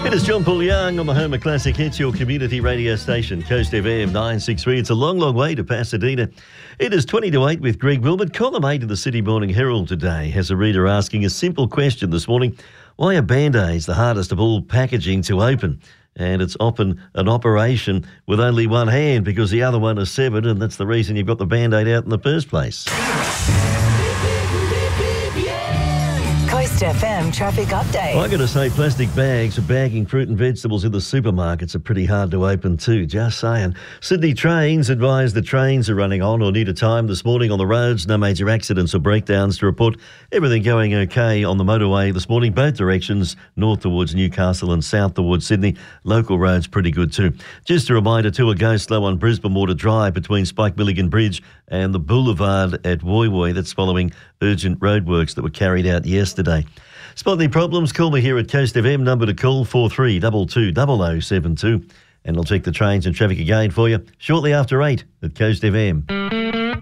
It is John Paul Young on the home of classic hits, your community radio station, Coast FM 963. It's a long, long way to Pasadena. It is 20 to 8 with Greg Wilmot. Column 8 of the Sydney Morning Herald today has a reader asking a simple question this morning. Why are Band-Aids the hardest of all packaging to open? And it's often an operation with only one hand because the other one is severed, and that's the reason you've got the Band-Aid out in the first place. Coast FM traffic update. I got to say, plastic bags for bagging fruit and vegetables in the supermarkets are pretty hard to open too, just saying. Sydney Trains advise the trains are running on or near to time this morning on the roads. No major accidents or breakdowns to report. Everything going okay on the motorway this morning, both directions, north towards Newcastle and south towards Sydney. Local roads pretty good too. Just a reminder too, a go slow on Brisbane Water Drive between Spike Milligan Bridge and the Boulevard at Woy Woy. That's following urgent roadworks that were carried out yesterday. Spot any problems? Call me here at Coast FM. Number to call 4322 0072. And I'll check the trains and traffic again for you shortly after 8 at Coast FM.